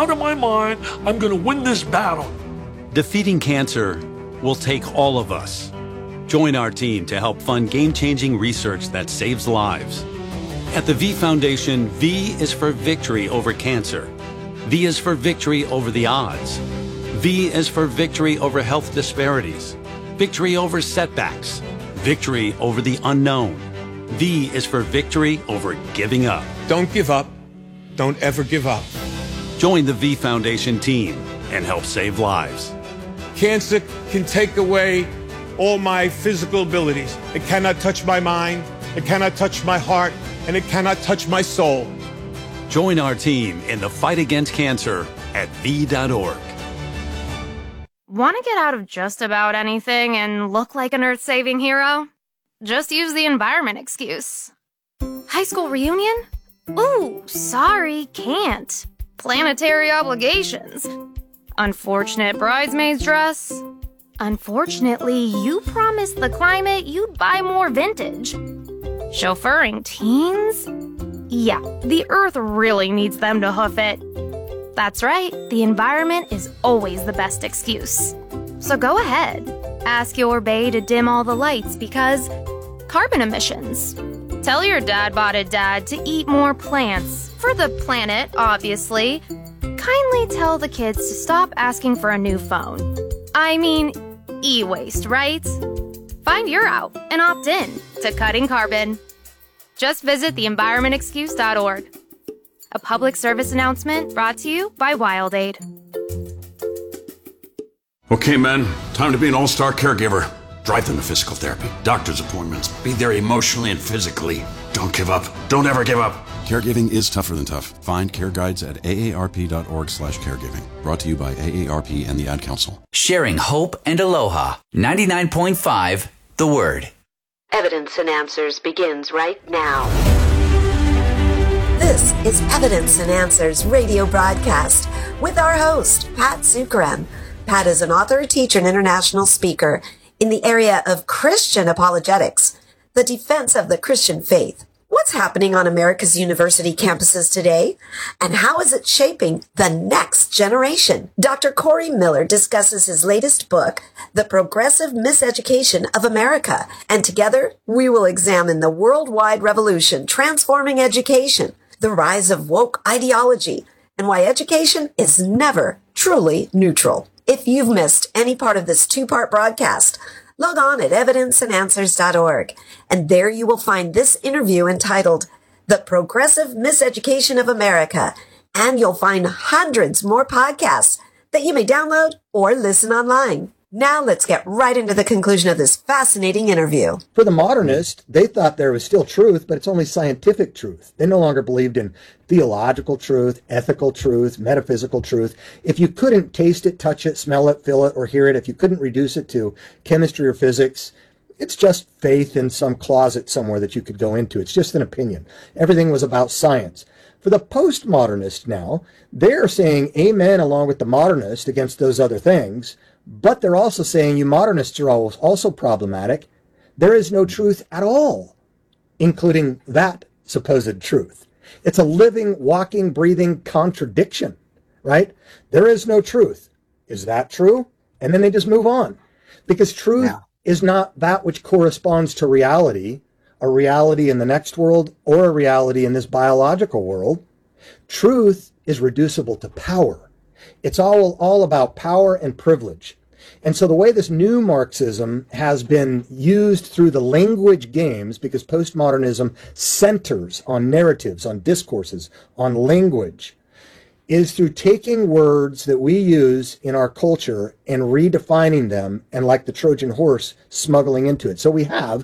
out of my mind. I'm going to win this battle. Defeating cancer will take all of us. Join our team to help fund game-changing research that saves lives. At the V Foundation, V is for victory over cancer. V is for victory over the odds. V is for victory over health disparities, victory over setbacks, victory over the unknown. V is for victory over giving up. Don't give up. Don't ever give up. Join the V Foundation team and help save lives. Cancer can take away all my physical abilities. It cannot touch my mind, it cannot touch my heart, and it cannot touch my soul. Join our team in the fight against cancer at V.org. Want to get out of just about anything and look like an earth-saving hero? Just use the environment excuse. High school reunion? Ooh, sorry, can't. Planetary obligations. Unfortunate bridesmaid's dress. Unfortunately, you promised the climate you'd buy more vintage. Chauffeuring teens? Yeah, the Earth really needs them to hoof it. That's right, the environment is always the best excuse. So go ahead, ask your bae to dim all the lights because carbon emissions. Tell your dad-botted dad to eat more plants, for the planet, obviously. Kindly tell the kids to stop asking for a new phone. I mean, e-waste, right? Find your out and opt in to cutting carbon. Just visit theenvironmentexcuse.org. A public service announcement brought to you by WildAid. Okay, men, time to be an all-star caregiver. Drive them to physical therapy, doctor's appointments, be there emotionally and physically. Don't give up. Don't ever give up. Caregiving is tougher than tough. Find care guides at aarp.org/caregiving. Brought to you by AARP and the Ad Council. Sharing hope and aloha. 99.5 The Word. Evidence and Answers begins right now. This is Evidence and Answers radio broadcast with our host, Pat Zukeran. Pat is an author, teacher, and international speaker in the area of Christian apologetics, the defense of the Christian faith. What's happening on America's university campuses today? And how is it shaping the next generation? Dr. Corey Miller discusses his latest book, The Progressive Miseducation of America. And together, we will examine the worldwide revolution transforming education, the rise of woke ideology, and why education is never truly neutral. If you've missed any part of this two-part broadcast, log on at evidenceandanswers.org, and there you will find this interview entitled The Progressive Miseducation of America, and you'll find hundreds more podcasts that you may download or listen online. Now let's get right into the conclusion of this fascinating interview. For the modernist, they thought there was still truth, but it's only scientific truth. They no longer believed in theological truth, ethical truth, metaphysical truth. If you couldn't taste it, touch it, smell it, feel it, or hear it, if you couldn't reduce it to chemistry or physics, it's just faith in some closet somewhere that you could go into. It's just an opinion. Everything was about science. For the postmodernist now, they're saying amen along with the modernist against those other things, but they're also saying you modernists are also problematic. There is no truth at all, including that supposed truth. It's a living, walking, breathing contradiction, right? There is no truth. Is that true? And then they just move on. Because truth is not that which corresponds to reality, a reality in the next world or a reality in this biological world. Truth is reducible to power. It's all about power and privilege. And so the way this new Marxism has been used through the language games, because postmodernism centers on narratives, on discourses, on language, is through taking words that we use in our culture and redefining them, and like the Trojan horse, smuggling into it. So we have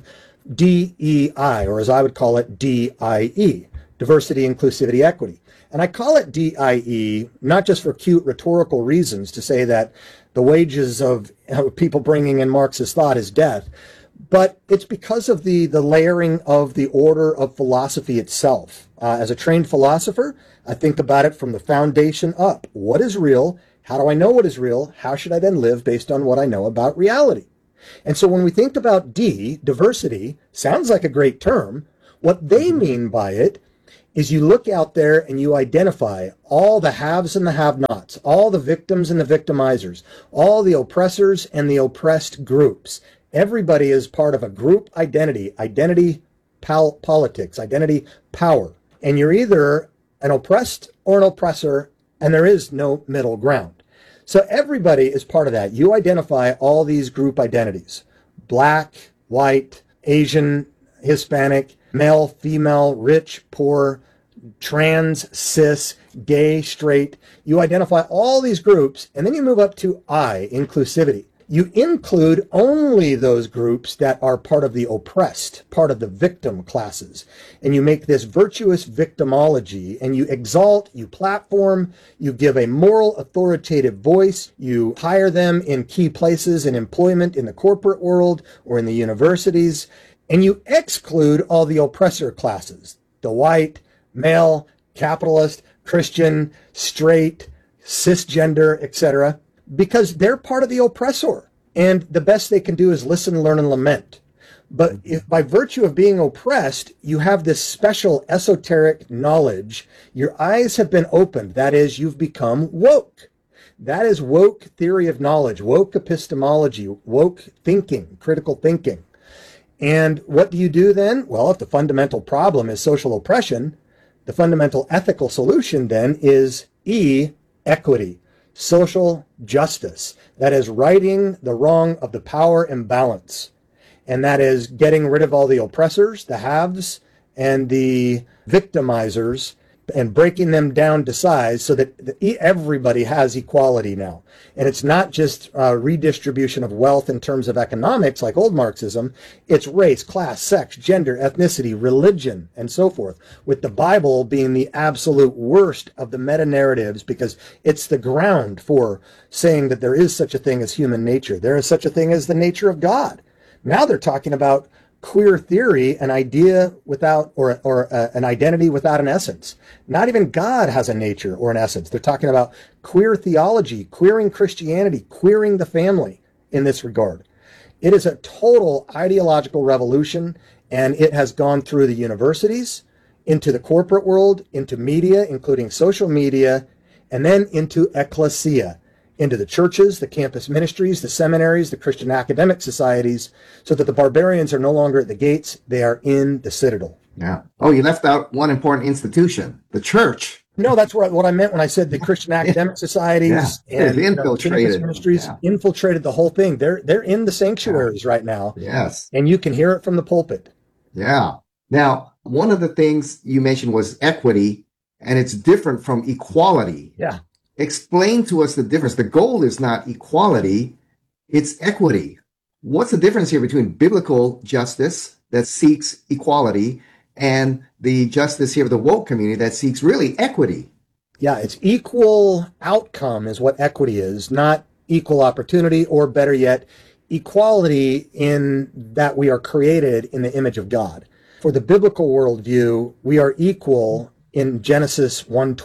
DEI, or as I would call it, DIE, diversity, inclusivity, equity. And I call it DIE not just for cute rhetorical reasons to say that the wages of people bringing in Marxist thought is death, but it's because of the layering of the order of philosophy itself. As a trained philosopher, I think about it from the foundation up. What is real? How do I know what is real? How should I then live based on what I know about reality? And so when we think about diversity, sounds like a great term. What they mean by it is you look out there and you identify all the haves and the have-nots, all the victims and the victimizers, all the oppressors and the oppressed groups. Everybody is part of a group identity, politics, identity power. And you're either an oppressed or an oppressor, and there is no middle ground. So everybody is part of that. You identify all these group identities: black, white, Asian, Hispanic, male, female, rich, poor, trans, cis, gay, straight. You identify all these groups, and then you move up to I, inclusivity. You include only those groups that are part of the oppressed, part of the victim classes. And you make this virtuous victimology, and you exalt, you platform, you give a moral authoritative voice, you hire them in key places in employment in the corporate world or in the universities, and you exclude all the oppressor classes, the white, male, capitalist, Christian, straight, cisgender, etc., because they're part of the oppressor. And the best they can do is listen, learn, and lament. But if by virtue of being oppressed, you have this special esoteric knowledge, your eyes have been opened. That is, you've become woke. That is woke theory of knowledge, woke epistemology, woke thinking, critical thinking. And what do you do then? Well, if the fundamental problem is social oppression, the fundamental ethical solution then is equity. Social justice. That is righting the wrong of the power imbalance. And that is getting rid of all the oppressors, the haves, and the victimizers, and breaking them down to size so that everybody has equality now. And it's not just redistribution of wealth in terms of economics like old Marxism. It's race, class, sex, gender, ethnicity, religion, and so forth, with the Bible being the absolute worst of the meta-narratives because it's the ground for saying that there is such a thing as human nature. There is such a thing as the nature of God. Now they're talking about queer theory, an idea without, or an identity without an essence. Not even God has a nature or an essence. They're talking about queer theology, queering Christianity, queering the family in this regard. It is a total ideological revolution, and it has gone through the universities, into the corporate world, into media, including social media, and then into ecclesia, into the churches, the campus ministries, the seminaries, the Christian academic societies, so that the barbarians are no longer at the gates, they are in the citadel. Yeah. Oh, you left out one important institution, the church. No, that's what I meant when I said the Christian academic societies and infiltrated campus ministries infiltrated the whole thing. They're in the sanctuaries right now. Yes. And you can hear it from the pulpit. Yeah. Now, one of the things you mentioned was equity, and it's different from equality. Yeah. Explain to us the difference. The goal is not equality, it's equity. What's the difference here between biblical justice that seeks equality and the justice here of the woke community that seeks really equity? Yeah, it's equal outcome is what equity is, not equal opportunity, or better yet, equality in that we are created in the image of God. For the biblical worldview, we are equal in Genesis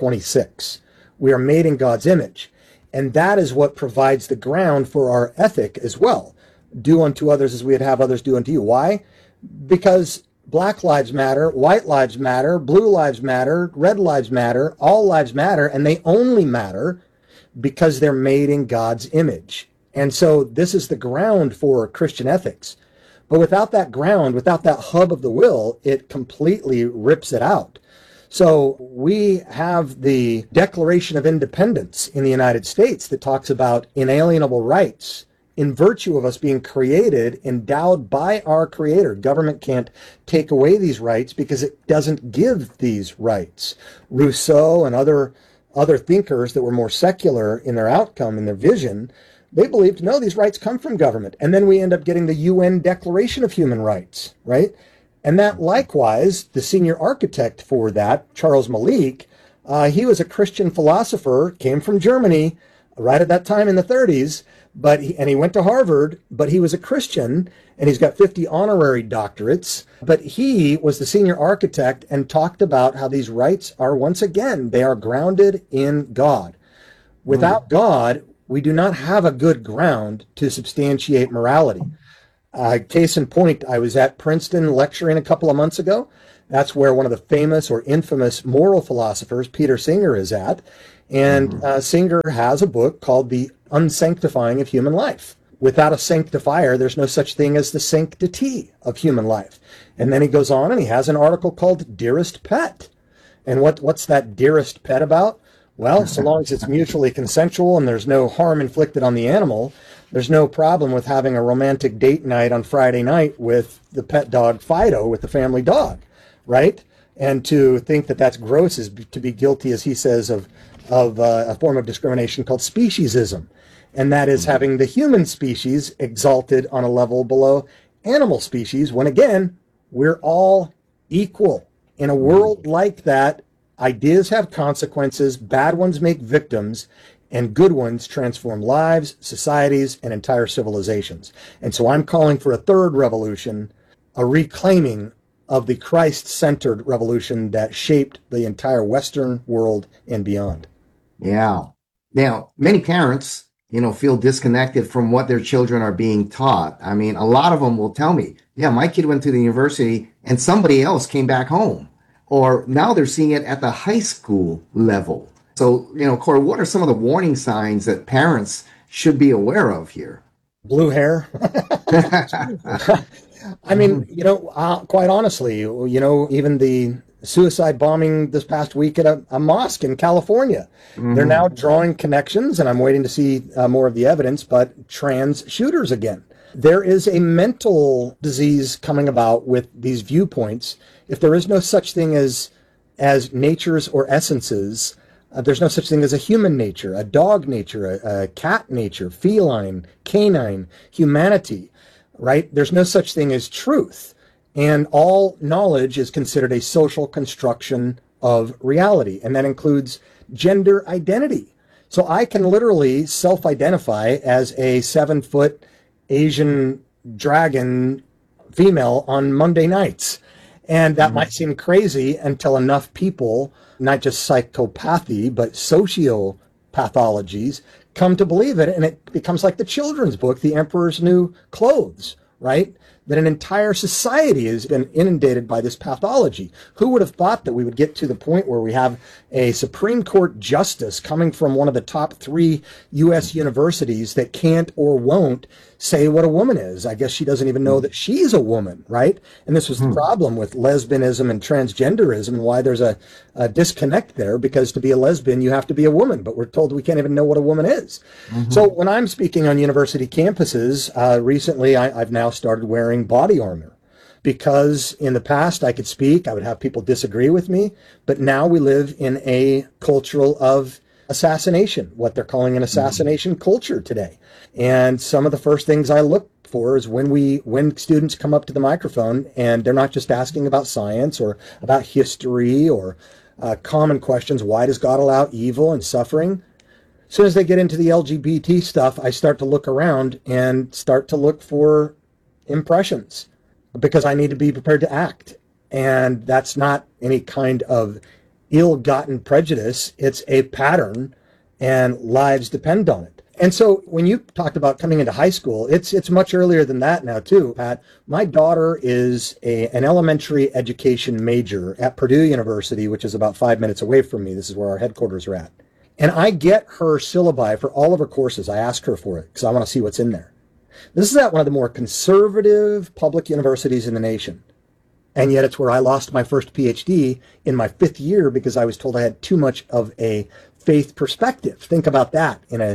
1:26. We are made in God's image. And that is what provides the ground for our ethic as well. Do unto others as we would have others do unto you. Why? Because Black lives matter, white lives matter, blue lives matter, red lives matter, all lives matter, and they only matter because they're made in God's image. And so this is the ground for Christian ethics. But without that ground, without that hub of the will, it completely rips it out. So we have the Declaration of Independence in the United States that talks about inalienable rights in virtue of us being created, endowed by our Creator. Government can't take away these rights because it doesn't give these rights. Rousseau and other thinkers that were more secular in their outcome and their vision, they believed, no, these rights come from government. And then we end up getting the UN Declaration of Human Rights, right? And that likewise, the senior architect for that, Charles Malik, he was a Christian philosopher, came from Germany right at that time in the 30s, and he went to Harvard, but he was a Christian, and he's got 50 honorary doctorates. But he was the senior architect and talked about how these rights are, once again, they are grounded in God. Without God, we do not have a good ground to substantiate morality. Case in point, I was at Princeton lecturing a couple of months ago, That's where one of the famous or infamous moral philosophers, Peter Singer, is at. And Singer has a book called The Unsanctifying of Human Life. Without a sanctifier, there's no such thing as the sanctity of human life. And then he goes on and he has an article called Dearest Pet. And what's that dearest pet about? Well, so long as it's mutually consensual and there's no harm inflicted on the animal, there's no problem with having a romantic date night on Friday night with the pet dog Fido, with the family dog, right? And to think that that's gross is to be guilty, as he says, of a form of discrimination called speciesism. And that is having the human species exalted on a level below animal species, when again, we're all equal. In a world like that, ideas have consequences, bad ones make victims, and good ones transform lives, societies, and entire civilizations. And so I'm calling for a third revolution, a reclaiming of the Christ-centered revolution that shaped the entire Western world and beyond. Yeah. Now, many parents, feel disconnected from what their children are being taught. I mean, a lot of them will tell me, yeah, my kid went to the university and somebody else came back home. Or now they're seeing it at the high school level. So, Corey, what are some of the warning signs that parents should be aware of here? Blue hair. I mean, quite honestly, even the suicide bombing this past week at a mosque in California. They're now drawing connections, and I'm waiting to see more of the evidence, but trans shooters again. There is a mental disease coming about with these viewpoints. If there is no such thing as natures or essences, there's no such thing as a human nature, a dog nature, a cat nature, feline, canine, humanity, right? There's no such thing as truth. And all knowledge is considered a social construction of reality, and that includes gender identity. So I can literally self-identify as a 7-foot Asian dragon female on Monday nights. And that might seem crazy until enough people, not just psychopathy, but sociopathologies, come to believe it. And it becomes like the children's book, The Emperor's New Clothes, right? That an entire society has been inundated by this pathology. Who would have thought that we would get to the point where we have a Supreme Court justice coming from one of the top 3 U.S. universities that can't or won't say what a woman is? I guess she doesn't even know that she's a woman, right? And this was the problem with lesbianism and transgenderism, and why there's a disconnect there, because to be a lesbian, you have to be a woman, but we're told we can't even know what a woman is. So when I'm speaking on university campuses, recently I've now started wearing body armor, because in the past I could speak, I would have people disagree with me, but now we live in a cultural of assassination, what they're calling an assassination culture today. And some of the first things I look for is when students come up to the microphone and they're not just asking about science or about history or common questions, why does God allow evil and suffering? As soon as they get into the LGBT stuff, I start to look around and start to look for impressions, because I need to be prepared to act. And that's not any kind of ill-gotten prejudice. It's a pattern, and lives depend on it. And so when you talked about coming into high school, it's much earlier than that now too, Pat. My daughter is an elementary education major at Purdue University, which is about 5 minutes away from me. This is where our headquarters are at. And I get her syllabi for all of her courses. I ask her for it because I want to see what's in there. This is at one of the more conservative public universities in the nation. And yet it's where I lost my first PhD in my 5th year because I was told I had too much of a faith perspective. Think about that in an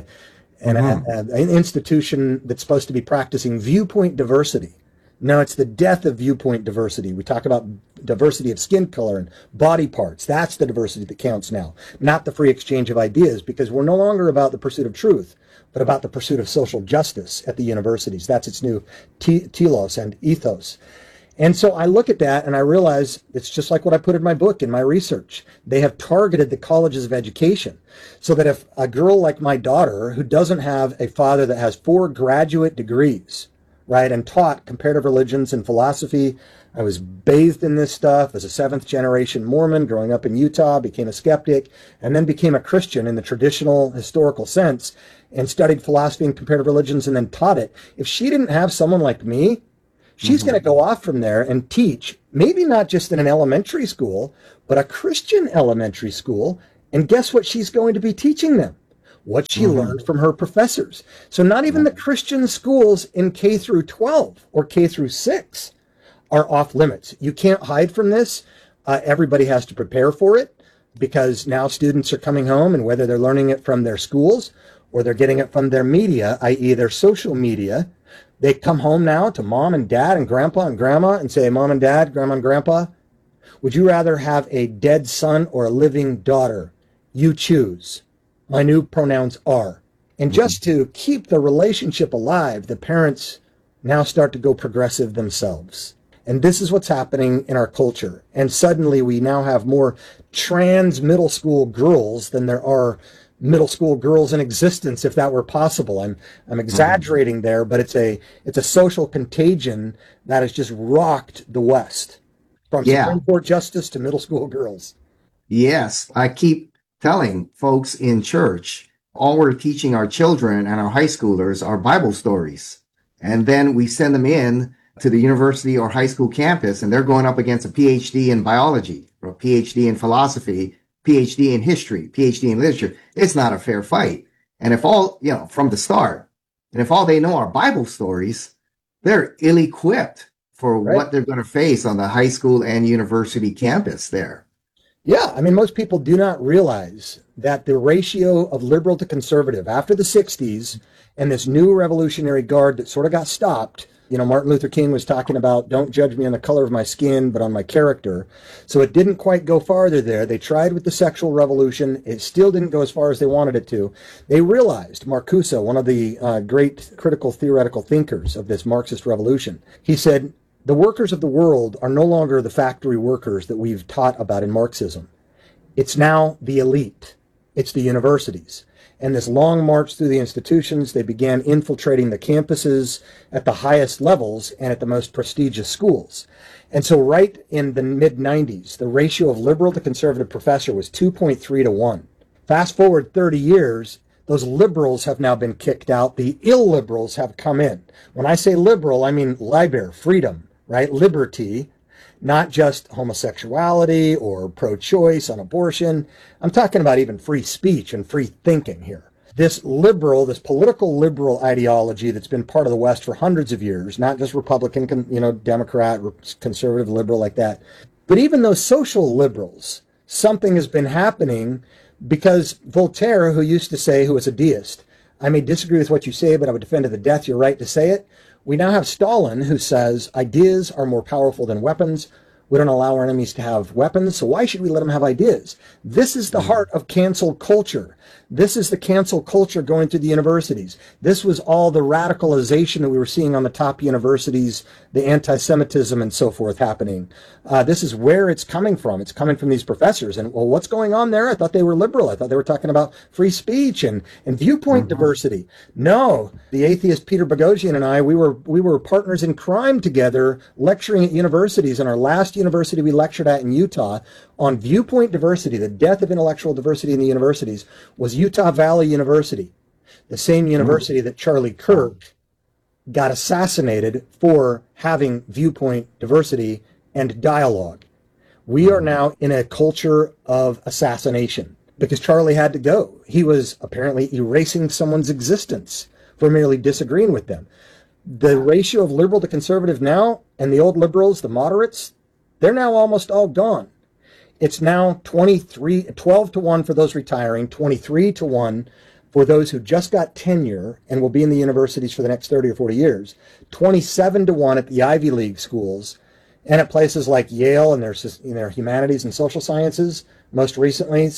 institution that's supposed to be practicing viewpoint diversity. No, it's the death of viewpoint diversity. We talk about diversity of skin color and body parts. That's the diversity that counts now, not the free exchange of ideas, because we're no longer about the pursuit of truth, but about the pursuit of social justice at the universities. That's its new telos and ethos. And so I look at that and I realize it's just like what I put in my book, in my research. They have targeted the colleges of education so that if a girl like my daughter, who doesn't have a father that has 4 graduate degrees, right, and taught comparative religions and philosophy, I was bathed in this stuff as a 7th generation Mormon growing up in Utah, became a skeptic, and then became a Christian in the traditional historical sense, and studied philosophy and comparative religions and then taught it. If she didn't have someone like me, She's going to go off from there and teach, maybe not just in an elementary school, but a Christian elementary school. And guess what she's going to be teaching them? What she learned from her professors. So not even the Christian schools in K through 12 or K through 6 are off limits. You can't hide from this. Everybody has to prepare for it, because now students are coming home, and whether they're learning it from their schools or they're getting it from their media, i.e. their social media, they come home now to mom and dad and grandpa and grandma and say, Mom and Dad, Grandma and Grandpa, would you rather have a dead son or a living daughter? You choose. My new pronouns are. And just to keep the relationship alive, the parents now start to go progressive themselves. And this is what's happening in our culture. And suddenly we now have more trans middle school girls than there are middle school girls in existence, if that were possible. I'm exaggerating there, but it's a social contagion that has just rocked the West, from Supreme Court justice to middle school girls. Yes, I keep telling folks in church, all we're teaching our children and our high schoolers are Bible stories. And then we send them in to the university or high school campus, and they're going up against a PhD in biology or a PhD in philosophy, PhD in history, PhD in literature. It's not a fair fight. And if all, from the start, and if all they know are Bible stories, they're ill-equipped for what they're going to face on the high school and university campus there. Yeah, I mean, most people do not realize that the ratio of liberal to conservative after the 60s and this new Revolutionary Guard that sort of got stopped, Martin Luther King was talking about, don't judge me on the color of my skin, but on my character. So it didn't quite go farther there. They tried with the sexual revolution. It still didn't go as far as they wanted it to. They realized, Marcuse, one of the great critical theoretical thinkers of this Marxist revolution, he said, the workers of the world are no longer the factory workers that we've taught about in Marxism. It's now the elite. It's the universities. And this long march through the institutions, they began infiltrating the campuses at the highest levels and at the most prestigious schools. And so right in the mid-90s, the ratio of liberal to conservative professor was 2.3 to 1. Fast forward 30 years, those liberals have now been kicked out. The illiberals have come in. When I say liberal, I mean liber, freedom. Right? Liberty, not just homosexuality or pro-choice on abortion. I'm talking about even free speech and free thinking here. This political liberal ideology that's been part of the West for hundreds of years, not just Republican, Democrat, conservative, liberal like that. But even those social liberals, something has been happening, because Voltaire, who used to say, who was a deist, I may disagree with what you say, but I would defend to the death your right to say it. We now have Stalin, who says ideas are more powerful than weapons. We don't allow our enemies to have weapons, so why should we let them have ideas? This is the heart of cancel culture. This is the cancel culture going through the universities. This was all the radicalization that we were seeing on the top universities, the anti-Semitism and so forth happening. This is where it's coming from. It's coming from these professors. And, well, what's going on there? I thought they were liberal. I thought they were talking about free speech and viewpoint diversity. No, the atheist Peter Boghossian and I, we were partners in crime together, lecturing at universities. In our last university we lectured at in Utah on viewpoint diversity, the death of intellectual diversity in the universities, was Utah Valley University, the same university that Charlie Kirk got assassinated for having viewpoint diversity and dialogue. We are now in a culture of assassination because Charlie had to go. He was apparently erasing someone's existence for merely disagreeing with them. The ratio of liberal to conservative now, and the old liberals, the moderates, they're now almost all gone. It's now 12 to 1 for those retiring, 23 to 1 for those who just got tenure and will be in the universities for the next 30 or 40 years, 27 to 1 at the Ivy League schools, and at places like Yale and their humanities and social sciences, most recently,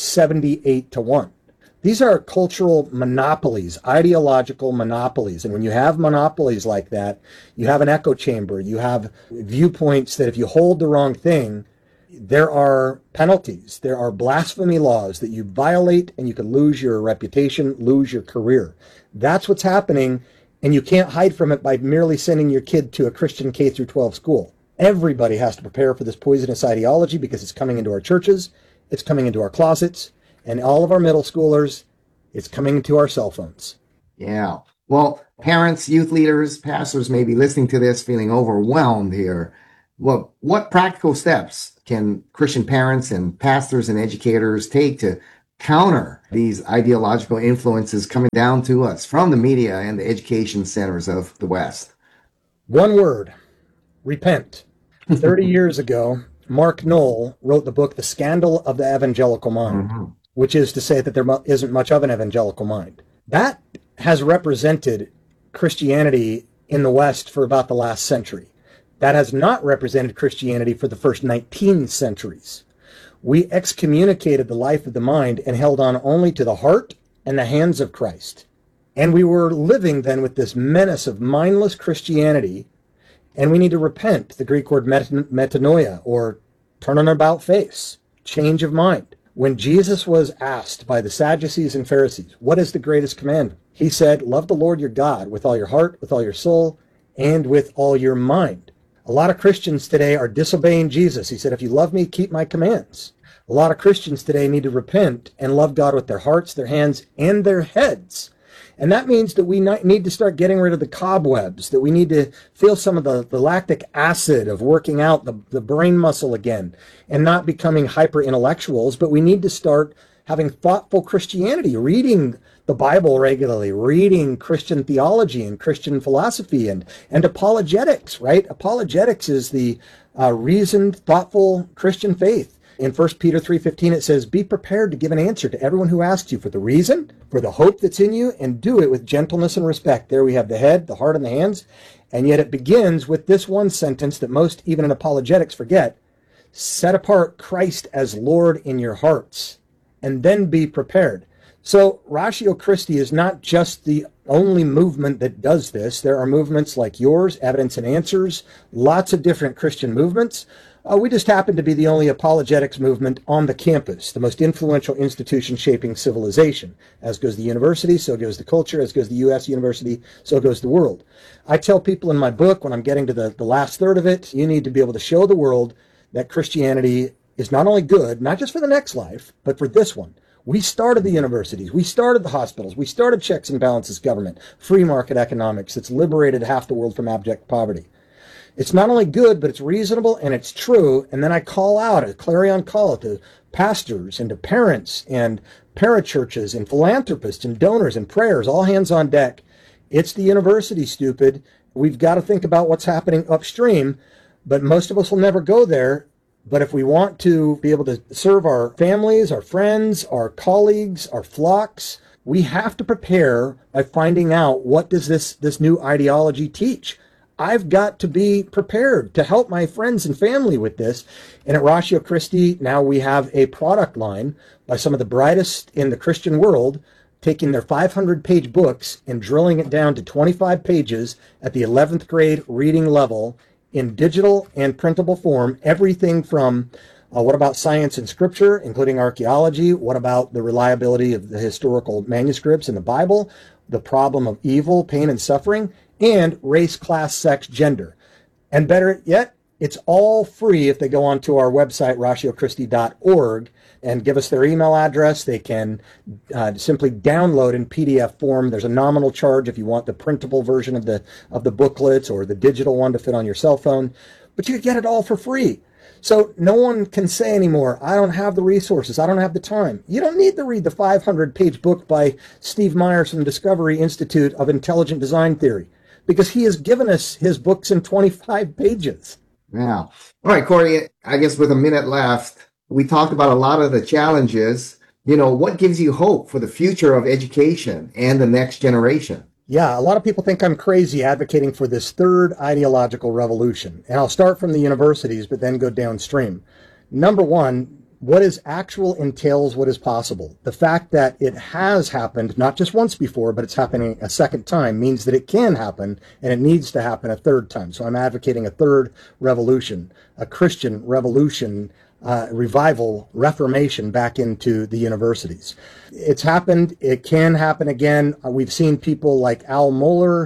78 to 1. These are cultural monopolies, ideological monopolies. And when you have monopolies like that, you have an echo chamber. You have viewpoints that if you hold the wrong thing, there are penalties. There are blasphemy laws that you violate, and you can lose your reputation, lose your career. That's what's happening, and you can't hide from it by merely sending your kid to a Christian K through 12 school. Everybody has to prepare for this poisonous ideology because it's coming into our churches, it's coming into our closets, and all of our middle schoolers, it's coming into our cell phones. Yeah. Well, parents, youth leaders, pastors may be listening to this feeling overwhelmed here. Well, what practical steps can Christian parents and pastors and educators take to counter these ideological influences coming down to us from the media and the education centers of the West? One word: repent. 30 years ago, Mark Knoll wrote the book, The Scandal of the Evangelical Mind, which is to say that there isn't much of an evangelical mind. That has represented Christianity in the West for about the last century. That has not represented Christianity for the first 19 centuries. We excommunicated the life of the mind and held on only to the heart and the hands of Christ. And we were living then with this menace of mindless Christianity, and we need to repent, the Greek word metanoia, or turn on an about face, change of mind. When Jesus was asked by the Sadducees and Pharisees, what is the greatest commandment? He said, love the Lord your God with all your heart, with all your soul, and with all your mind. A lot of Christians today are disobeying Jesus. He said, if you love me, keep my commands. A lot of Christians today need to repent and love God with their hearts, their hands, and their heads. And that means that we need to start getting rid of the cobwebs, that we need to feel some of the lactic acid of working out the brain muscle again and not becoming hyper-intellectuals, but we need to start having thoughtful Christianity, reading the Bible regularly, reading Christian theology and Christian philosophy and apologetics, right? Apologetics is the reasoned, thoughtful Christian faith. In 1 Peter 3:15, it says, be prepared to give an answer to everyone who asks you for the reason, for the hope that's in you, and do it with gentleness and respect. There we have the head, the heart, and the hands. And yet it begins with this one sentence that most, even in apologetics, forget. Set apart Christ as Lord in your hearts, and then be prepared. So Ratio Christi is not just the only movement that does this. There are movements like yours, Evidence and Answers, lots of different Christian movements. We just happen to be the only apologetics movement on the campus, the most influential institution shaping civilization. As goes the university, so goes the culture, as goes the U.S. university, so goes the world. I tell people in my book, when I'm getting to the last third of it, you need to be able to show the world that Christianity is not only good, not just for the next life, but for this one. We started the universities, we started the hospitals, we started checks and balances government, free market economics that's liberated half the world from abject poverty. It's not only good, but it's reasonable and it's true. And then I call out a clarion call to pastors and to parents and parachurches and philanthropists and donors and prayers, all hands on deck. It's the university, stupid. We've got to think about what's happening upstream, but most of us will never go there. But if we want to be able to serve our families, our friends, our colleagues, our flocks, we have to prepare by finding out, what does this new ideology teach? I've got to be prepared to help my friends and family with this. And at Ratio Christi, now we have a product line by some of the brightest in the Christian world, taking their 500-page books and drilling it down to 25 pages at the 11th grade reading level in digital and printable form. Everything from what about science and scripture, including archaeology? What about the reliability of the historical manuscripts in the Bible? The problem of evil, pain, and suffering? And race, class, sex, gender. And better yet, it's all free if they go onto our website, ratiochristi.org, and give us their email address. They can simply download in PDF form. There's a nominal charge if you want the printable version of the booklets or the digital one to fit on your cell phone. But you get it all for free. So no one can say anymore, I don't have the resources, I don't have the time. You don't need to read the 500-page book by Steve Myers from Discovery Institute of Intelligent Design Theory, because he has given us his books in 25 pages. Yeah. All right, Corey, I guess with a minute left, we talked about a lot of the challenges. What gives you hope for the future of education and the next generation? Yeah, a lot of people think I'm crazy advocating for this third ideological revolution. And I'll start from the universities, but then go downstream. Number one, what is actual entails what is possible. The fact that it has happened, not just once before, but it's happening a second time, means that it can happen, and it needs to happen a third time. So I'm advocating a third revolution, a Christian revolution, revival, reformation back into the universities. It's happened. It can happen again. We've seen people like Al Mohler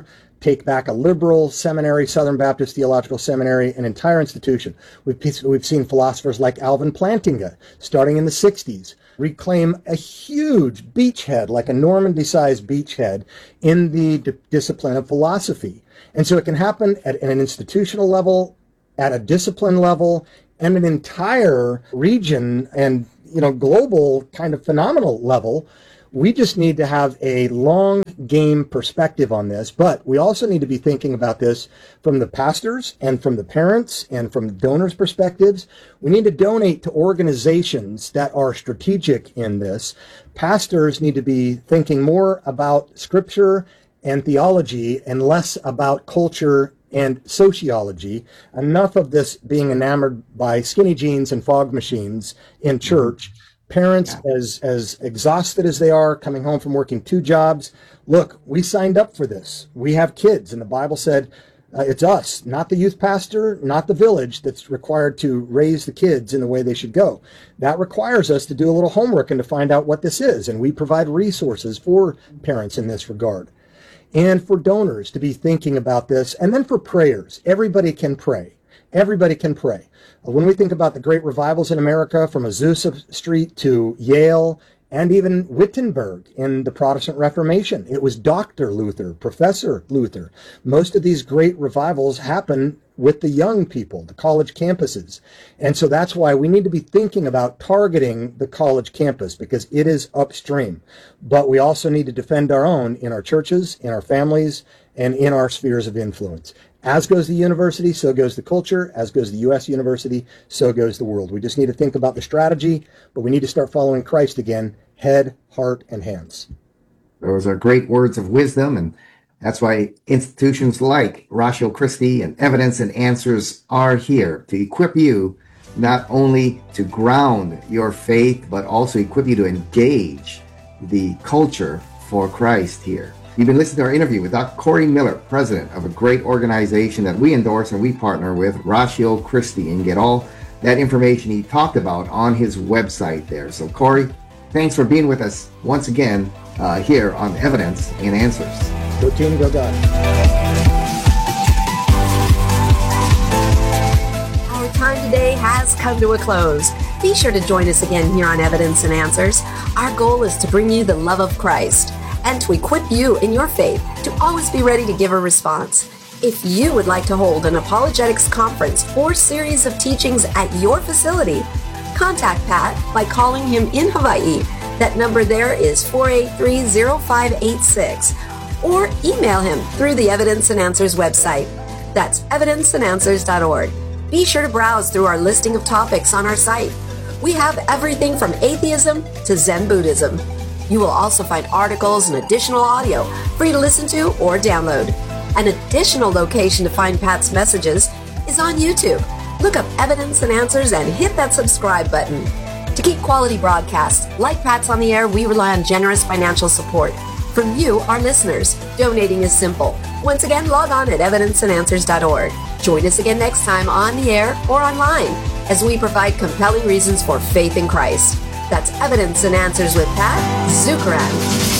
take back a liberal seminary, Southern Baptist Theological Seminary, an entire institution. We've seen philosophers like Alvin Plantinga, starting in the 60s, reclaim a huge beachhead, like a Normandy-sized beachhead, in the discipline of philosophy. And so it can happen at an institutional level, at a discipline level, and an entire region and global kind of phenomenal level. We just need to have a long game perspective on this, but we also need to be thinking about this from the pastors and from the parents and from donors' perspectives. We need to donate to organizations that are strategic in this. Pastors need to be thinking more about scripture and theology and less about culture and sociology. Enough of this being enamored by skinny jeans and fog machines in church. Parents, as exhausted as they are, coming home from working 2 jobs, look, we signed up for this. We have kids, and the Bible said it's us, not the youth pastor, not the village, that's required to raise the kids in the way they should go. That requires us to do a little homework and to find out what this is, and we provide resources for parents in this regard. And for donors to be thinking about this, and then for prayers. Everybody can pray. Everybody can pray. When we think about the great revivals in America, from Azusa Street to Yale, and even Wittenberg in the Protestant Reformation, it was Dr. Luther, Professor Luther. Most of these great revivals happen with the young people, the college campuses. And so that's why we need to be thinking about targeting the college campus, because it is upstream. But we also need to defend our own in our churches, in our families, and in our spheres of influence. As goes the university, so goes the culture. As goes the U.S. university, so goes the world. We just need to think about the strategy, but we need to start following Christ again, head, heart, and hands. Those are great words of wisdom, and that's why institutions like Ratio Christi and Evidence and Answers are here to equip you not only to ground your faith, but also equip you to engage the culture for Christ here. You've been listening to our interview with Dr. Corey Miller, president of a great organization that we endorse and we partner with, Ratio Christi, and get all that information he talked about on his website there. So Corey, thanks for being with us once again here on Evidence and Answers. Go team, go God. Our time today has come to a close. Be sure to join us again here on Evidence and Answers. Our goal is to bring you the love of Christ and to equip you in your faith to always be ready to give a response. If you would like to hold an apologetics conference or series of teachings at your facility, contact Pat by calling him in Hawaii. That number there is 483-0586. Or email him through the Evidence and Answers website. That's evidenceandanswers.org. Be sure to browse through our listing of topics on our site. We have everything from atheism to Zen Buddhism. You will also find articles and additional audio for you to listen to or download. An additional location to find Pat's messages is on YouTube. Look up Evidence and Answers and hit that subscribe button. To keep quality broadcasts like Pat's on the air, we rely on generous financial support from you, our listeners. Donating is simple. Once again, log on at evidenceandanswers.org. Join us again next time on the air or online as we provide compelling reasons for faith in Christ. That's Evidence and Answers with Pat Zukeran.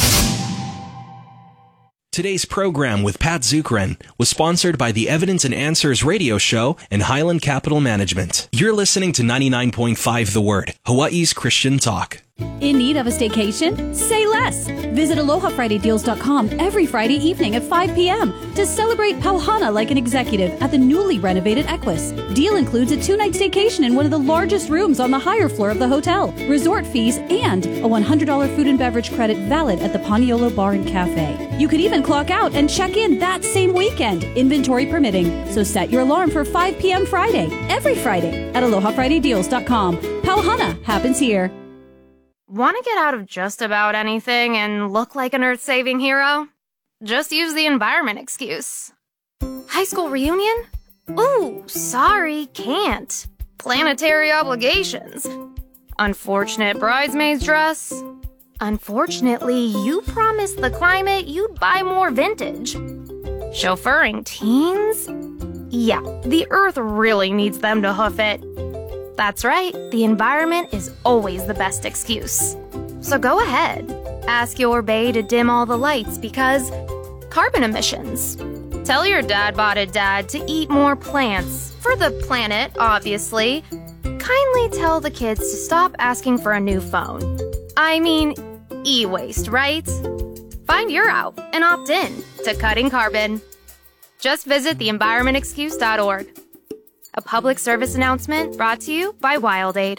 Today's program with Pat Zukeran was sponsored by the Evidence and Answers radio show and Highland Capital Management. You're listening to 99.5 The Word, Hawaii's Christian talk. In need of a staycation? Say less. Visit AlohaFridayDeals.com every Friday evening at 5 p.m. to celebrate Pauhana like an executive at the newly renovated Equus. Deal includes a 2-night staycation in one of the largest rooms on the higher floor of the hotel, resort fees, and a $100 food and beverage credit valid at the Paniolo Bar and Cafe. You could even clock out and check in that same weekend, inventory permitting. So set your alarm for 5 p.m. Friday, every Friday at AlohaFridayDeals.com. Pauhana happens here. Want to get out of just about anything and look like an earth-saving hero? Just use the environment excuse. High school reunion? Ooh, sorry, can't. Planetary obligations. Unfortunate bridesmaid's dress. Unfortunately, you promised the climate you'd buy more vintage. Chauffeuring teens? Yeah, the earth really needs them to hoof it. That's right, the environment is always the best excuse. So go ahead, ask your bae to dim all the lights because carbon emissions. Tell your dad-botted dad to eat more plants. For the planet, obviously. Kindly tell the kids to stop asking for a new phone. I mean, e-waste, right? Find your out and opt in to cutting carbon. Just visit theenvironmentexcuse.org. A public service announcement brought to you by WildAid.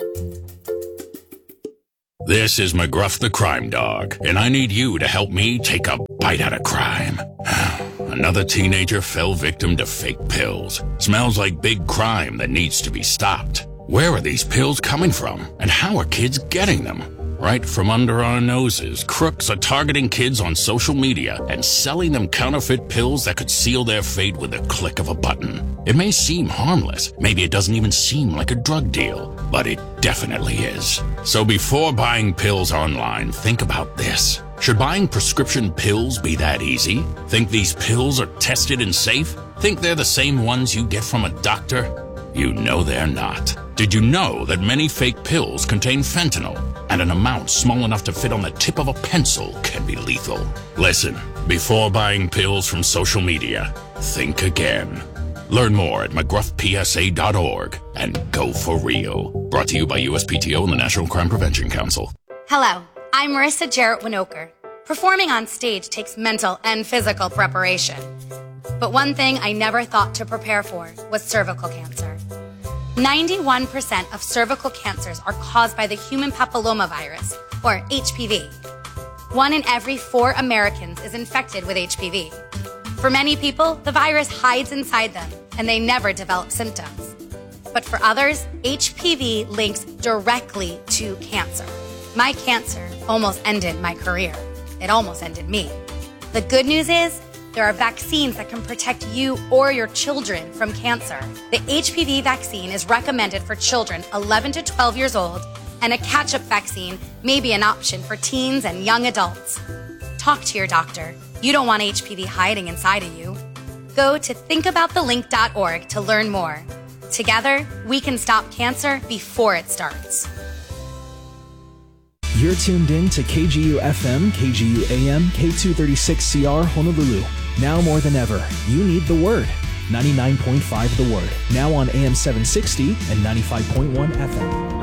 This is McGruff the Crime Dog, and I need you to help me take a bite out of crime. Another teenager fell victim to fake pills. Smells like big crime that needs to be stopped. Where are these pills coming from, and how are kids getting them? Right from under our noses, crooks are targeting kids on social media and selling them counterfeit pills that could seal their fate with a click of a button. It may seem harmless, maybe it doesn't even seem like a drug deal, but it definitely is. So before buying pills online, think about this. Should buying prescription pills be that easy? Think these pills are tested and safe? Think they're the same ones you get from a doctor? You know they're not. Did you know that many fake pills contain fentanyl, and an amount small enough to fit on the tip of a pencil can be lethal? Listen, before buying pills from social media, think again. Learn more at mcgruffpsa.org and go for real. Brought to you by USPTO and the National Crime Prevention Council. Hello, I'm Marissa Jarrett Winokur. Performing on stage takes mental and physical preparation. But one thing I never thought to prepare for was cervical cancer. 91% of cervical cancers are caused by the human papillomavirus, or HPV. 1 in every 4 Americans is infected with HPV. For many people, the virus hides inside them, and they never develop symptoms. But for others, HPV links directly to cancer. My cancer almost ended my career. It almost ended me. The good news is, there are vaccines that can protect you or your children from cancer. The HPV vaccine is recommended for children 11 to 12 years old, and a catch-up vaccine may be an option for teens and young adults. Talk to your doctor. You don't want HPV hiding inside of you. Go to thinkaboutthelink.org to learn more. Together, we can stop cancer before it starts. You're tuned in to KGU FM, KGU AM, K236CR Honolulu. Now more than ever, you need the Word. 99.5 The Word. Now on AM 760 and 95.1 FM.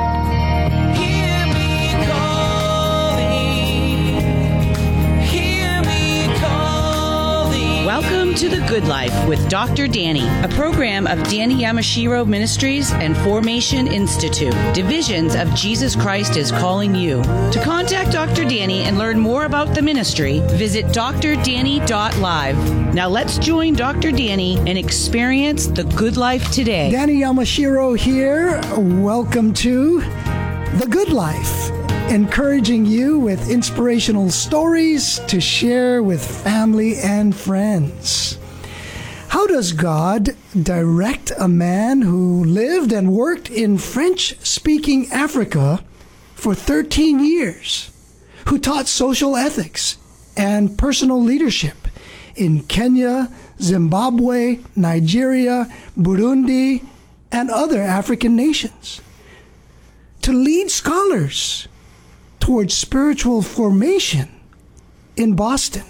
Welcome to The Good Life with Dr. Danny, a program of Danny Yamashiro Ministries and Formation Institute, divisions of Jesus Christ is Calling You. To contact Dr. Danny and learn more about the ministry, visit drdanny.live. Now let's join Dr. Danny and experience The Good Life today. Danny Yamashiro here. Welcome to The Good Life, encouraging you with inspirational stories to share with family and friends. How does God direct a man who lived and worked in French-speaking Africa for 13 years, who taught social ethics and personal leadership in Kenya, Zimbabwe, Nigeria, Burundi, and other African nations, to lead scholars towards spiritual formation in Boston?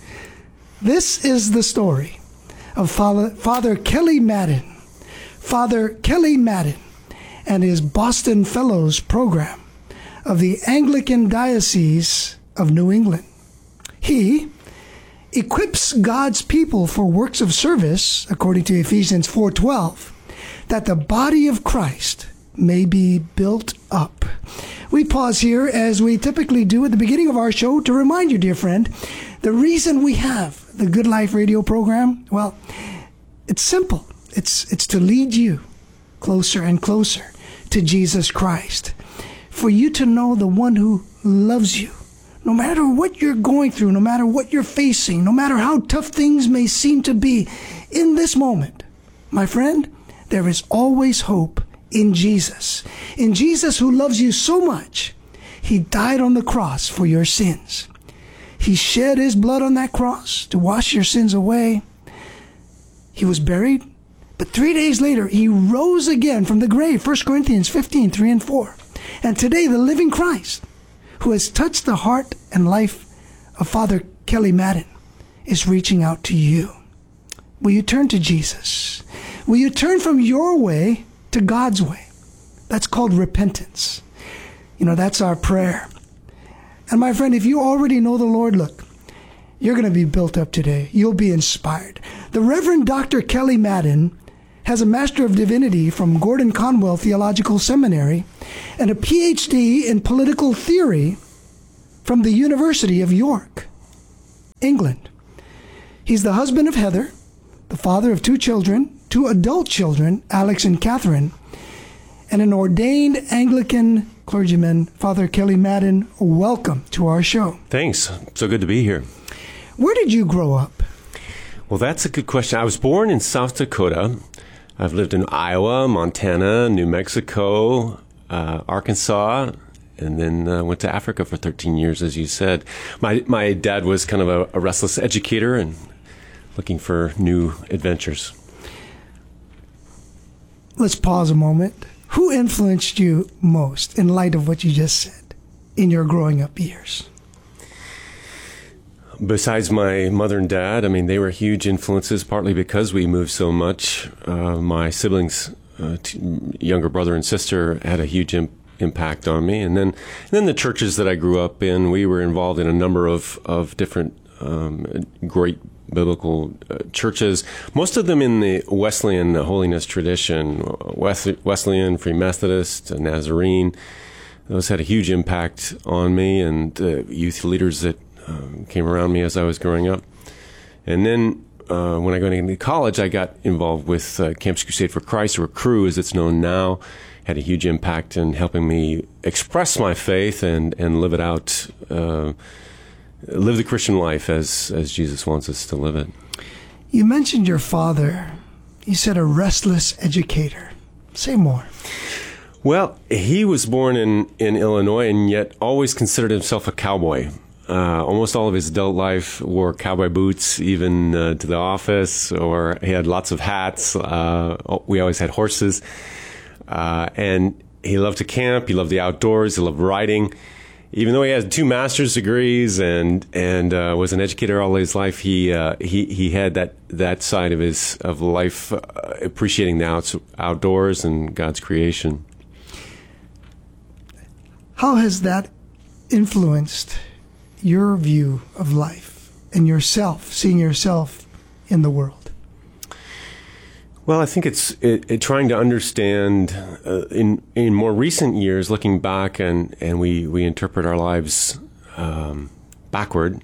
This is the story of Father Kelly Madden. Father Kelly Madden and his Boston Fellows program of the Anglican Diocese of New England. He equips God's people for works of service, according to Ephesians 4:12, that the body of Christ may be built up. We pause here, as we typically do at the beginning of our show, to remind you, dear friend, the reason we have the Good Life radio program, well, it's simple. It's to lead you closer and closer to Jesus Christ, for you to know the one who loves you. No matter what you're going through, no matter what you're facing, no matter how tough things may seem to be in this moment, my friend, there is always hope in Jesus. In Jesus, who loves you so much, he died on the cross for your sins. He shed his blood on that cross to wash your sins away. He was buried, but 3 days later, he rose again from the grave. 1 Corinthians 15:3 and 4. And today, the living Christ, who has touched the heart and life of Father Kelly Madden, is reaching out to you. Will you turn to Jesus? Will you turn from your way to God's way? That's called repentance. That's our prayer. And my friend, if you already know the Lord, look, you're going to be built up today. You'll be inspired. The Reverend Dr. Kelly Madden has a Master of Divinity from Gordon Conwell Theological Seminary and a PhD in political theory from the University of York, England. He's the husband of Heather, the father of 2 children, 2 adult children, Alex and Catherine, and an ordained Anglican clergyman. Father Kelly Madden, welcome to our show. Thanks. So good to be here. Where did you grow up? Well, that's a good question. I was born in South Dakota. I've lived in Iowa, Montana, New Mexico, Arkansas, and then went to Africa for 13 years, as you said. My dad was kind of a restless educator and looking for new adventures. Let's pause a moment. Who influenced you most in light of what you just said in your growing up years? Besides my mother and dad, I mean, they were huge influences, partly because we moved so much. My siblings, younger brother and sister, had a huge impact on me. And then the churches that I grew up in, we were involved in a number of different great biblical churches, most of them in the Wesleyan holiness tradition, Wesleyan, Free Methodist, Nazarene. Those had a huge impact on me and youth leaders that came around me as I was growing up. And then when I got into college, I got involved with Campus Crusade for Christ, or Cru as it's known now. Had a huge impact in helping me express my faith and live it out, live the Christian life as Jesus wants us to live it. You mentioned your father. You said a restless educator. Say more. Well, he was born in Illinois and yet always considered himself a cowboy. Almost all of his adult life wore cowboy boots, even to the office, or he had lots of hats. We always had horses. And he loved to camp. He loved the outdoors. He loved riding. Even though he has 2 master's degrees and was an educator all his life, he had that side of life, appreciating the outdoors and God's creation. How has that influenced your view of life and yourself, seeing yourself in the world? Well, I think it's trying to understand in more recent years, looking back, and we interpret our lives backward,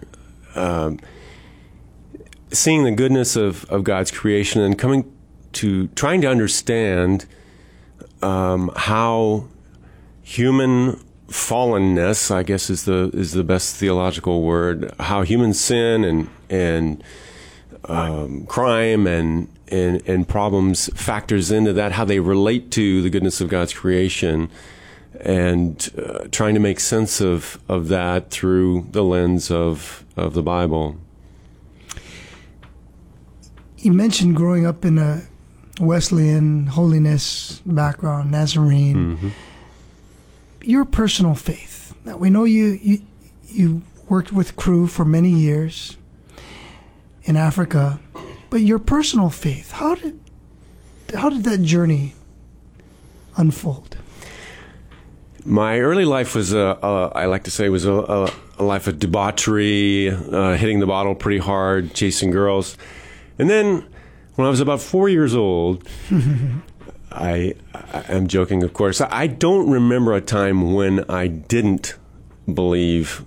seeing the goodness of God's creation and coming to trying to understand how human fallenness, I guess is the best theological word, how human sin and crime and problems factors into that, how they relate to the goodness of God's creation, and trying to make sense of that through the lens of the Bible. You mentioned growing up in a Wesleyan holiness background, Nazarene. Mm-hmm. Your personal faith. Now, we know you worked with Cru for many years in Africa, but your personal faith, how did that journey unfold? My early life was I like to say was a life of debauchery, hitting the bottle pretty hard, chasing girls. And then when I was about 4 years old, I'm joking, of course, I don't remember a time when I didn't believe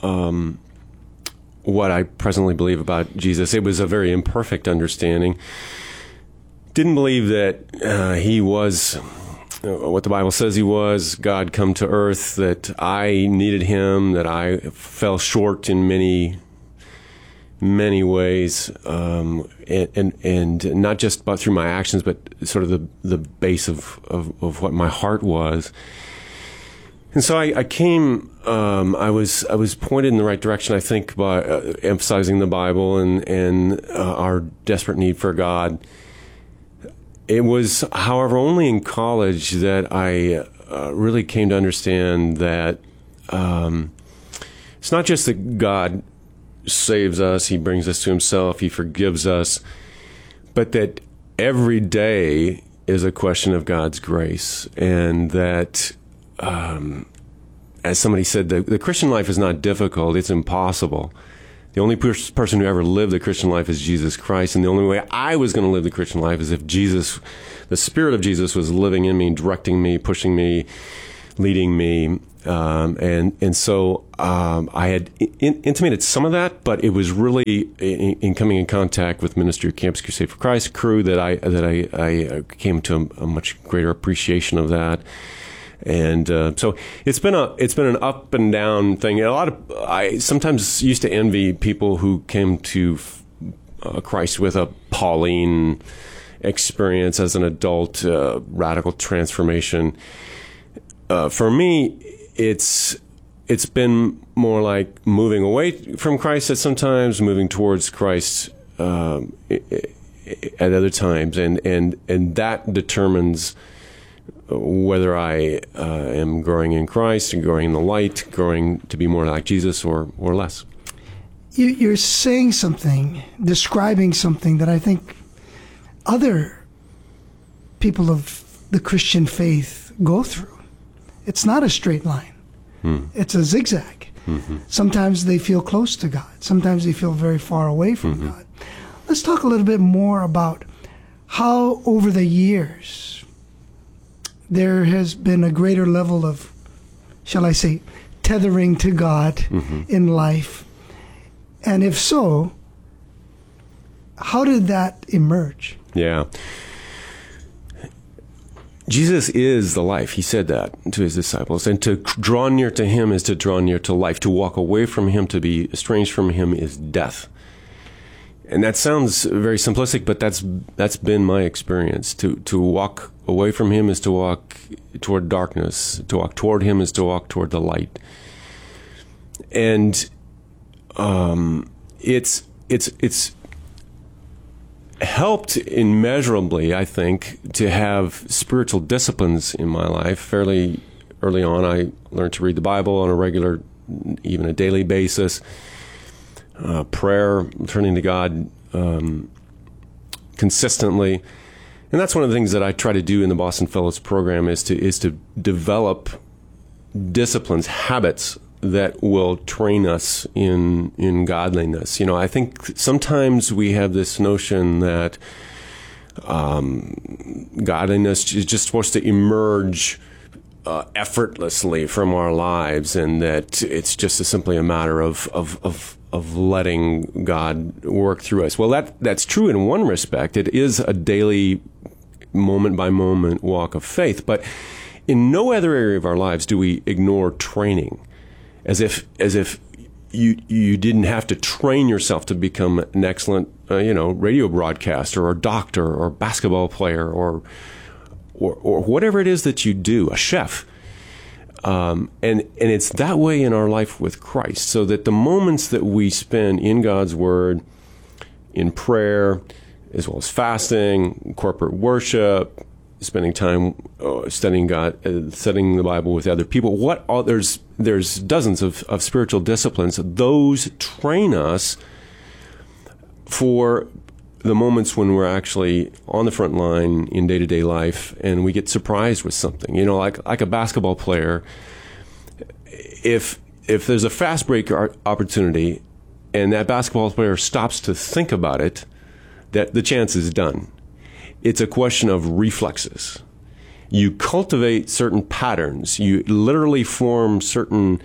what I presently believe about Jesus. It was a very imperfect understanding. Didn't believe that he was what the Bible says he was, God come to earth, that I needed him, that I fell short in many ways, and not just through my actions, but sort of the base of what my heart was. And so I came. I was pointed in the right direction, I think, by emphasizing the Bible and our desperate need for God. It was, however, only in college that I really came to understand that it's not just that God saves us, he brings us to himself, he forgives us, but that every day is a question of God's grace, and that, as somebody said, the Christian life is not difficult, it's impossible. The only person who ever lived the Christian life is Jesus Christ, and the only way I was going to live the Christian life is if Jesus, the Spirit of Jesus, was living in me, directing me, pushing me, leading me. And so I had intimated some of that, but it was really in coming in contact with Ministry of Campus Crusade for Christ crew that I came to a much greater appreciation of that. And so it's been an up and down thing. I sometimes used to envy people who came to Christ with a Pauline experience as an adult, radical transformation. For me, it's been more like moving away from Christ at some times, moving towards Christ at other times, and that determines whether I am growing in Christ and growing in the light, growing to be more like Jesus or less. You're saying something, describing something that I think other people of the Christian faith go through. It's not a straight line. It's a zigzag. Mm-hmm. Sometimes they feel close to God. Sometimes they feel very far away from God. Let's talk a little bit more about how over the years there has been a greater level of, shall I say, tethering to God in life. And if so, how did that emerge? Yeah. Jesus is the life. He said that to his disciples. And to draw near to him is to draw near to life. To walk away from him, to be estranged from him, is death. And that sounds very simplistic, but that's been my experience. To walk away from him is to walk toward darkness. To walk toward him is to walk toward the light. And it's helped immeasurably, I think, to have spiritual disciplines in my life. Fairly early on, I learned to read the Bible on a regular, even a daily basis. Prayer, turning to God consistently. And that's one of the things that I try to do in the Boston Fellows program is to develop disciplines, habits that will train us in godliness. You know, I think sometimes we have this notion that godliness is just supposed to emerge effortlessly from our lives, and that it's just simply a matter of letting God work through us. Well, that's true in one respect. It is a daily, moment-by-moment walk of faith. But in no other area of our lives do we ignore training, as if you didn't have to train yourself to become an excellent, radio broadcaster or doctor or basketball player or whatever it is that you do, a chef. And it's that way in our life with Christ, so that the moments that we spend in God's Word, in prayer, as well as fasting, corporate worship, spending time studying God, studying the Bible with other people, there's dozens of spiritual disciplines. Those train us for the moments when we're actually on the front line in day-to-day life and we get surprised with something. You know, like a basketball player, if there's a fast break opportunity and that basketball player stops to think about it, that the chance is done. It's a question of reflexes. You cultivate certain patterns. You literally form certain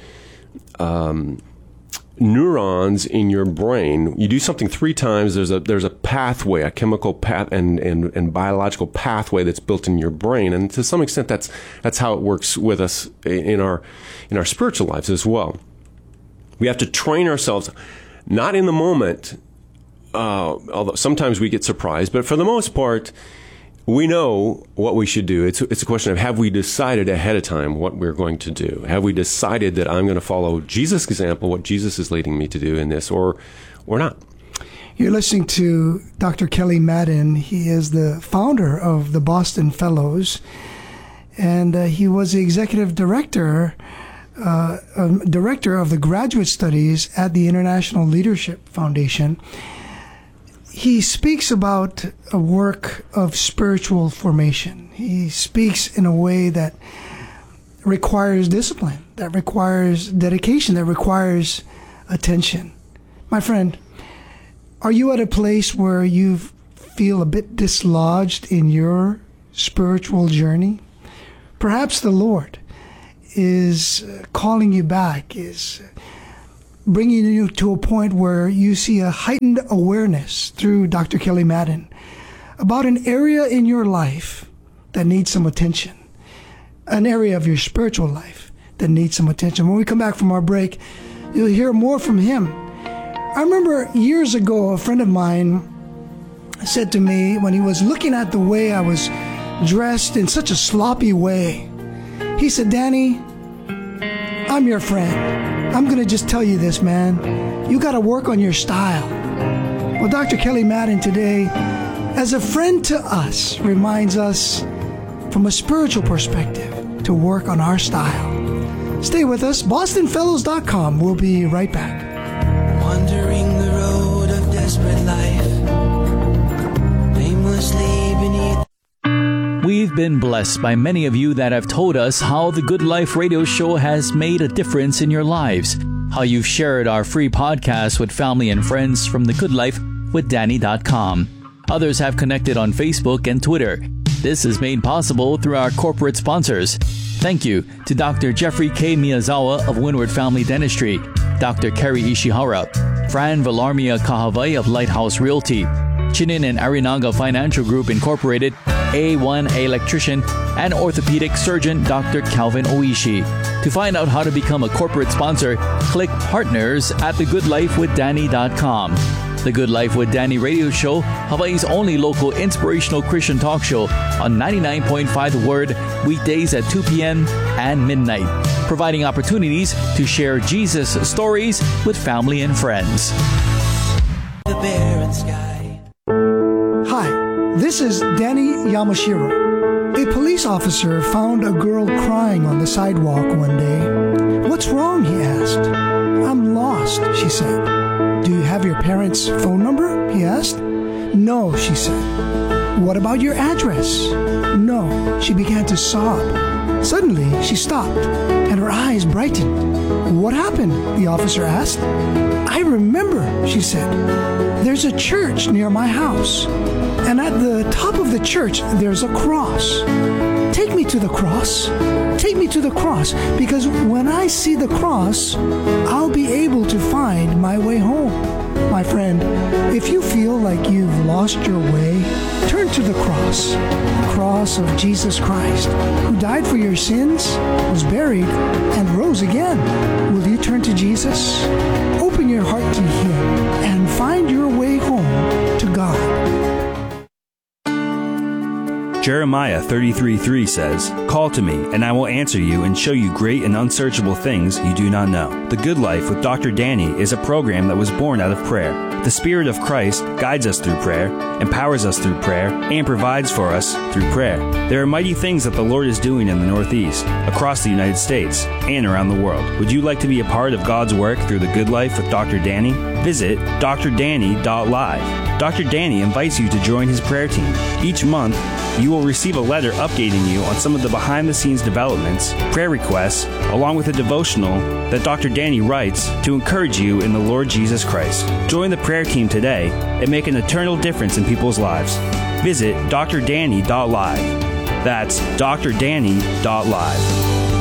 neurons in your brain. You do something 3 times, there's a pathway, a chemical path and biological pathway that's built in your brain. And to some extent that's how it works with us in our spiritual lives as well. We have to train ourselves, not in the moment, although sometimes we get surprised, but for the most part, we know what we should do. It's a question of, have we decided ahead of time what we're going to do? Have we decided that I'm going to follow Jesus' example, what Jesus is leading me to do in this, or not? You're listening to Dr. Kelly Madden. He is the founder of the Boston Fellows, and he was the executive director of the graduate studies at the International Leadership Foundation. he speaks about a work of spiritual formation. He speaks in a way that requires discipline, that requires dedication, that requires attention. My friend, are you at a place where you feel a bit dislodged in your spiritual journey? Perhaps the Lord is calling you back, is bringing you to a point where you see a heightened awareness through Dr. Kelly Madden about an area in your life that needs some attention, an area of your spiritual life that needs some attention. When we come back from our break, you'll hear more from him. I remember years ago, a friend of mine said to me when he was looking at the way I was dressed in such a sloppy way, he said, "Danny, I'm your friend. I'm going to just tell you this, man. You got to work on your style." Well, Dr. Kelly Madden today, as a friend to us, reminds us from a spiritual perspective to work on our style. Stay with us. BostonFellows.com. We'll be right back. Wandering the road of desperate life, aimlessly beneath. We've been blessed by many of you that have told us how the Good Life radio show has made a difference in your lives, how you've shared our free podcast with family and friends from thegoodlifewithdanny.com. Others have connected on Facebook and Twitter. This is made possible through our corporate sponsors. Thank you to Dr. Jeffrey K. Miyazawa of Windward Family Dentistry, Dr. Kerry Ishihara, Fran Villarmia Kahavai of Lighthouse Realty, Chinin and Arinaga Financial Group Incorporated, A1 Electrician, and orthopedic surgeon Dr. Calvin Oishi. To find out how to become a corporate sponsor, click Partners at thegoodlifewithdanny.com. The Good Life with Danny radio show, Hawaii's only local inspirational Christian talk show on 99.5 The Word, weekdays at 2 p.m. and midnight, providing opportunities to share Jesus stories with family and friends. The barren sky. Hi, this is Danny Yamashiro. A police officer found a girl crying on the sidewalk one day. "What's wrong?" he asked. "I'm lost," she said. "Do you have your parents' phone number?" he asked. "No," she said. "What about your address?" "No." She began to sob. Suddenly, she stopped, and her eyes brightened. "What happened?" the officer asked. "I remember," she said. "There's a church near my house, and at the top of the church, there's a cross. Take me to the cross. Take me to the cross, because when I see the cross, I'll be able to find my way home." My friend, if you feel like you've lost your way, turn to the cross of Jesus Christ, who died for your sins, was buried, and rose again. Will you turn to Jesus? Open your heart to Him and find your way home to God. Jeremiah 33:3 says, "Call to me, and I will answer you and show you great and unsearchable things you do not know." The Good Life with Dr. Danny is a program that was born out of prayer. The Spirit of Christ guides us through prayer, empowers us through prayer, and provides for us through prayer. There are mighty things that the Lord is doing in the Northeast, across the United States, and around the world. Would you like to be a part of God's work through the Good Life with Dr. Danny? Visit drdanny.live. Dr. Danny invites you to join his prayer team. Each month, you will receive a letter updating you on some of the behind-the-scenes developments, prayer requests, along with a devotional that Dr. Danny writes to encourage you in the Lord Jesus Christ. Join the prayer team today and make an eternal difference in people's lives. Visit drdanny.live. That's drdanny.live.